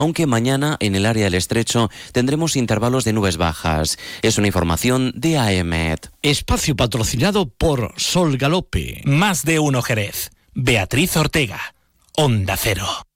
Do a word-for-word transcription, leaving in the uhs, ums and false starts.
aunque mañana en el área del estrecho tendremos intervalos de nubes bajas. Es una información de A E M E T. Espacio patrocinado por Sol Galope. Más de uno Jerez. Beatriz Ortega. Onda Cero.